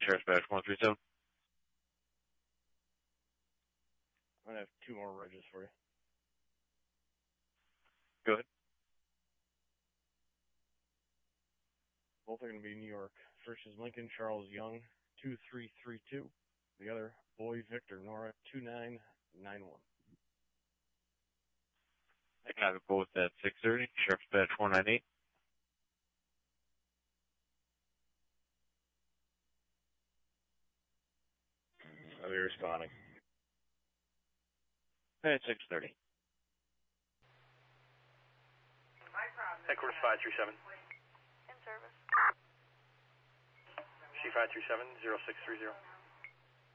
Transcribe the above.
Sheriff's Badge 137. I'm going to have two more regs for you. Go ahead. Both are going to be New York. First is Lincoln Charles Young, 2332. The other, Boy Victor Nora, 2991. I can have it both at 6:30. Sheriff's Badge 498. I'll be responding. At 6:30. Headquarters 537. In service. C537, 0630.